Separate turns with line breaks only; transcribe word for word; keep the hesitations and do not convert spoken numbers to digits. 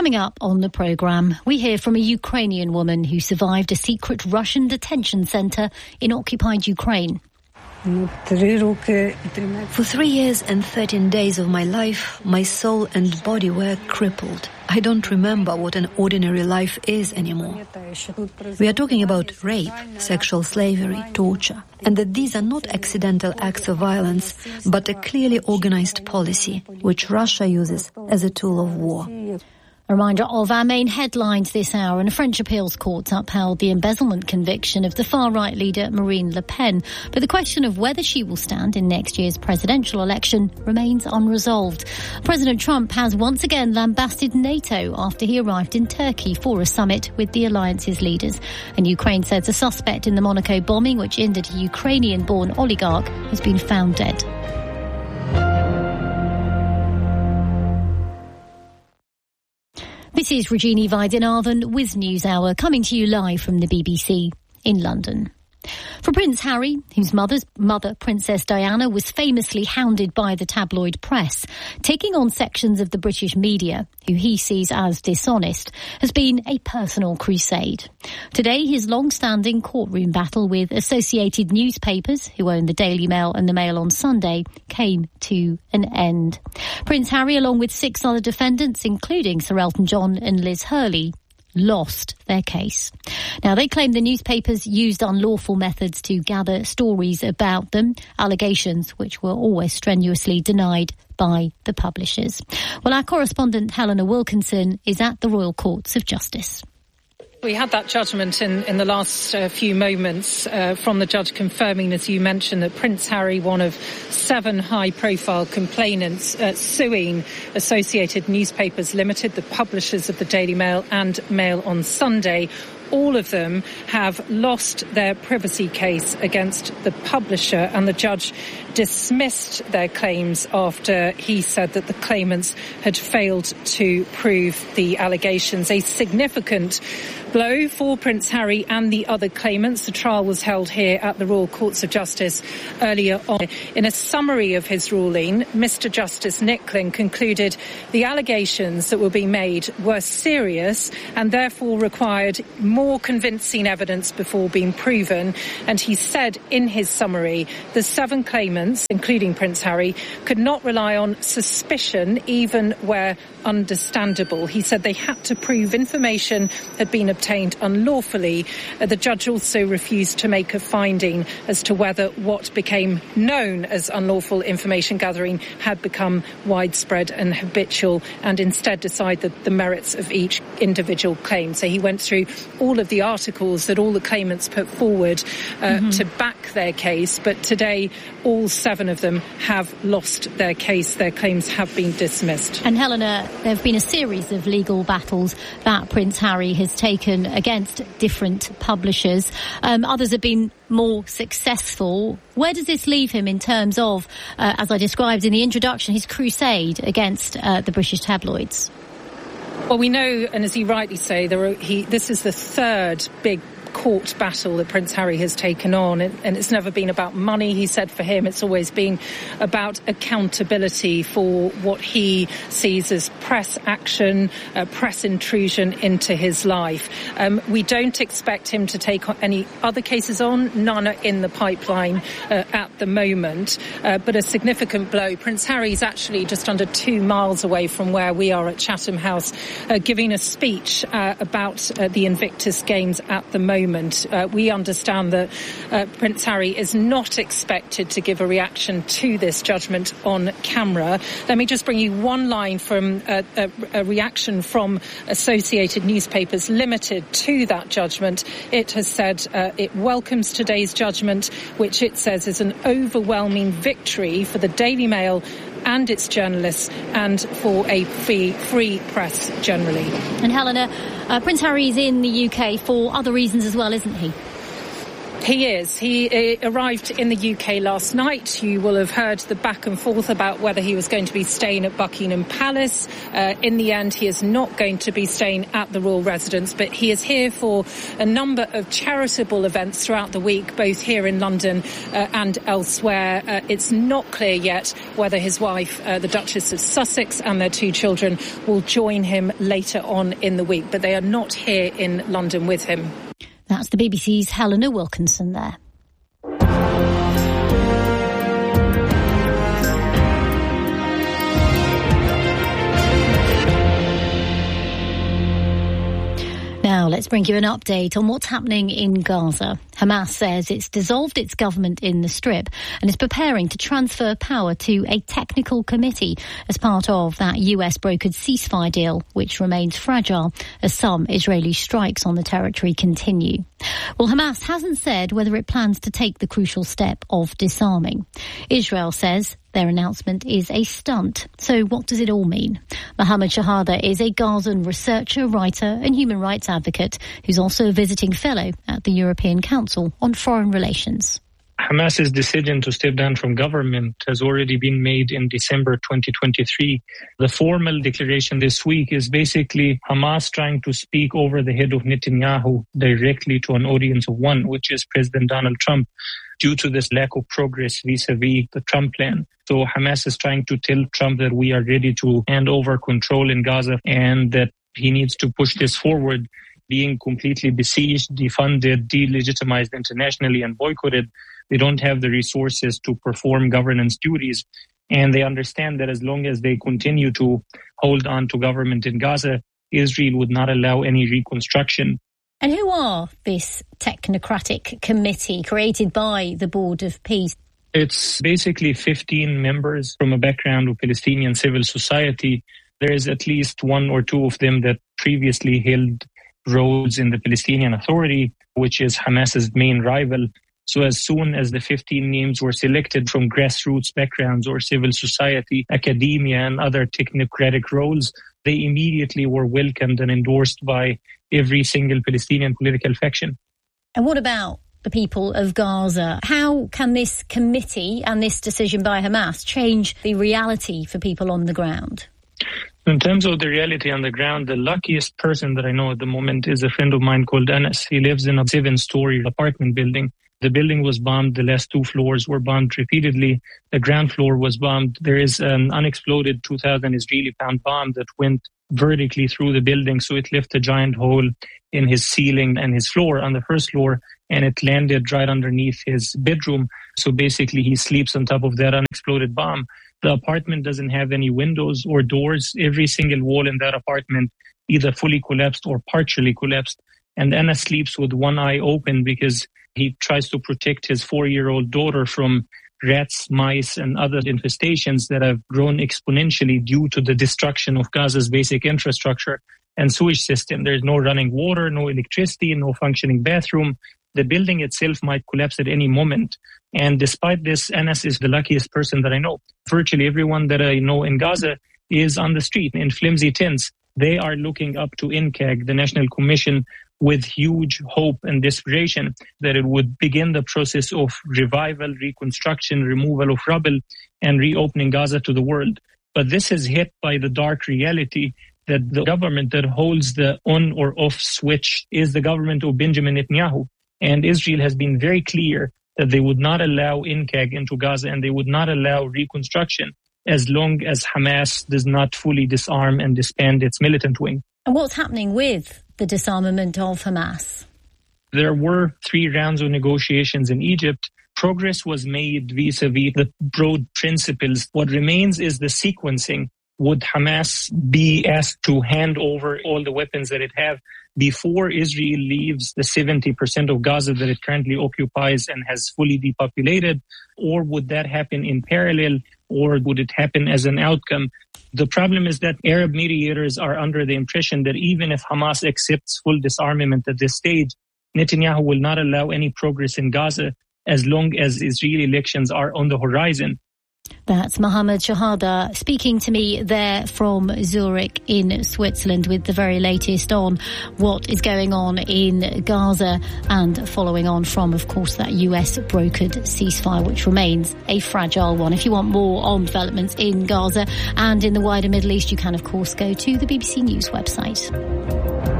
Coming up on the programme, we hear from a Ukrainian woman who survived a secret Russian detention centre in occupied Ukraine.
For three years and thirteen days of my life, my soul and body were crippled. I don't remember what an ordinary life is anymore. We are talking about rape, sexual slavery, torture, and that these are not accidental acts of violence, but a clearly organized policy, which Russia uses as a tool of war.
A reminder of our main headlines this hour. And a French appeals court upheld the embezzlement conviction of the far-right leader Marine Le Pen. But the question of whether she will stand in next year's presidential election remains unresolved. President Trump has once again lambasted NATO after he arrived in Turkey for a summit with the alliance's leaders. And Ukraine says a suspect in the Monaco bombing, which injured a Ukrainian-born oligarch, has been found dead. This is Regina Vaidyanathan with News Hour, coming to you live from the B B C in London. For Prince Harry, whose mother's mother, Princess Diana, was famously hounded by the tabloid press, taking on sections of the British media, who he sees as dishonest, has been a personal crusade. Today, his long-standing courtroom battle with Associated Newspapers, who own the Daily Mail and the Mail on Sunday, came to an end. Prince Harry, along with six other defendants, including Sir Elton John and Liz Hurley, lost their case. Now, they claim the newspapers used unlawful methods to gather stories about them, allegations which were always strenuously denied by the publishers. Well, our correspondent Helena Wilkinson is at the Royal Courts of Justice.
We had that judgment in, in the last uh, few moments uh, from the judge confirming, as you mentioned, that Prince Harry, one of seven high-profile complainants uh, suing Associated Newspapers Limited, the publishers of the Daily Mail and Mail on Sunday, all of them have lost their privacy case against the publisher, and the judge dismissed their claims after he said that the claimants had failed to prove the allegations. A significant blow for Prince Harry and the other claimants. The trial was held here at the Royal Courts of Justice earlier on. In a summary of his ruling, Mister Justice Nicklin concluded the allegations that were being made were serious and therefore required more convincing evidence before being proven. And he said in his summary, the seven claimants, including Prince Harry, could not rely on suspicion even where understandable. He said they had to prove information had been obtained unlawfully. Uh, the judge also refused to make a finding as to whether what became known as unlawful information gathering had become widespread and habitual, and instead decided the merits of each individual claim. So he went through all of the articles that all the claimants put forward uh, mm-hmm. to back their case, but today all seven of them have lost their case. Their claims have been dismissed.
And Helena, there have been a series of legal battles that Prince Harry has taken against different publishers. Um, others have been more successful. Where does this leave him in terms of, uh, as I described in the introduction, his crusade against uh, the British tabloids?
Well, we know, and as you rightly say, there are, he, this is the third big court battle that Prince Harry has taken on, and, and it's never been about money. He said for him it's always been about accountability for what he sees as press action, uh, press intrusion into his life. Um, we don't expect him to take any other cases on. None are in the pipeline uh, at the moment, uh, but a significant blow. Prince Harry is actually just under two miles away from where we are at Chatham House, uh, giving a speech uh, about uh, the Invictus Games at the moment. Uh, we understand that uh, Prince Harry is not expected to give a reaction to this judgment on camera. Let me just bring you one line from uh, a, a reaction from Associated Newspapers Limited to that judgment. It has said uh, it welcomes today's judgment, which it says is an overwhelming victory for the Daily Mail and its journalists and for a free, free press generally.
And Helena, uh, Prince Harry is in the U K for other reasons as well, isn't he?
He is. He uh, arrived in the U K last night. You will have heard the back and forth about whether he was going to be staying at Buckingham Palace. Uh, in the end, he is not going to be staying at the royal residence, but he is here for a number of charitable events throughout the week, both here in London uh, and elsewhere. Uh, it's not clear yet whether his wife, uh, the Duchess of Sussex, and their two children will join him later on in the week, but they are not here in London with him.
That's the B B C's Helena Wilkinson there. Now, let's bring you an update on what's happening in Gaza. Hamas says it's dissolved its government in the Strip and is preparing to transfer power to a technical committee as part of that U S-brokered ceasefire deal, which remains fragile as some Israeli strikes on the territory continue. Well, Hamas hasn't said whether it plans to take the crucial step of disarming. Israel says their announcement is a stunt. So what does it all mean? Mohammed Shahada is a Gazan researcher, writer and human rights advocate who's also a visiting fellow at the European Council on Foreign Relations.
Hamas's decision to step down from government has already been made in December twenty twenty-three. The formal declaration this week is basically Hamas trying to speak over the head of Netanyahu directly to an audience of one, which is President Donald Trump, due to this lack of progress vis-a-vis the Trump plan. So Hamas is trying to tell Trump that we are ready to hand over control in Gaza and that he needs to push this forward. Being completely besieged, defunded, delegitimized internationally and boycotted, they don't have the resources to perform governance duties. And they understand that as long as they continue to hold on to government in Gaza, Israel would not allow any reconstruction.
And who are this technocratic committee created by the Board of Peace?
It's basically fifteen members from a background of Palestinian civil society. There is at least one or two of them that previously held roles in the Palestinian Authority, which is Hamas's main rival. So as soon as the fifteen names were selected from grassroots backgrounds or civil society, academia and other technocratic roles, they immediately were welcomed and endorsed by every single Palestinian political faction.
And what about the people of Gaza? How can this committee and this decision by Hamas change the reality for people on the ground?
In terms of the reality on the ground, the luckiest person that I know at the moment is a friend of mine called Anas. He lives in a seven-story apartment building. The building was bombed. The last two floors were bombed repeatedly. The ground floor was bombed. There is an unexploded two thousand Israeli pound bomb that went vertically through the building. So it left a giant hole in his ceiling and his floor on the first floor, and it landed right underneath his bedroom. So basically he sleeps on top of that unexploded bomb. The apartment doesn't have any windows or doors. Every single wall in that apartment either fully collapsed or partially collapsed. And Anna sleeps with one eye open because he tries to protect his four-year-old daughter from rats, mice, and other infestations that have grown exponentially due to the destruction of Gaza's basic infrastructure and sewage system. There's no running water, no electricity, no functioning bathroom. The building itself might collapse at any moment. And despite this, Anas is the luckiest person that I know. Virtually everyone that I know in Gaza is on the street in flimsy tents. They are looking up to N C A G, the National Commission, with huge hope and desperation that it would begin the process of revival, reconstruction, removal of rubble, and reopening Gaza to the world. But this is hit by the dark reality that the government that holds the on or off switch is the government of Benjamin Netanyahu. And Israel has been very clear that they would not allow N C A G into Gaza and they would not allow reconstruction as long as Hamas does not fully disarm and disband its militant wing.
And what's happening with the disarmament of Hamas?
There were three rounds of negotiations in Egypt. Progress was made vis-a-vis the broad principles. What remains is the sequencing. Would Hamas be asked to hand over all the weapons that it have before Israel leaves the seventy percent of Gaza that it currently occupies and has fully depopulated? Or would that happen in parallel? Or would it happen as an outcome? The problem is that Arab mediators are under the impression that even if Hamas accepts full disarmament at this stage, Netanyahu will not allow any progress in Gaza as long as Israeli elections are on the horizon.
That's Mohammed Shahada speaking to me there from Zurich in Switzerland with the very latest on what is going on in Gaza and following on from, of course, that U S brokered ceasefire, which remains a fragile one. If you want more on developments in Gaza and in the wider Middle East, you can, of course, go to the B B C News website.